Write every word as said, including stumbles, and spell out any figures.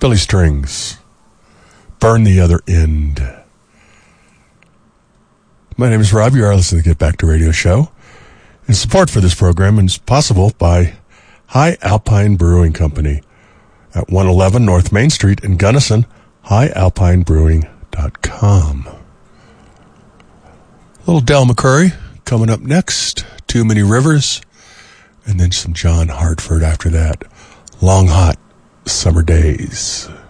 Billy Strings, Burn the Other End. My name is Rob. You are listening to the Get Back to Radio show. And support for this program is possible by High Alpine Brewing Company at one eleven North Main Street in Gunnison, high alpine brewing dot com. Little Del McCoury coming up next, Too Many Rivers, and then some John Hartford after that. Long, hot summer days.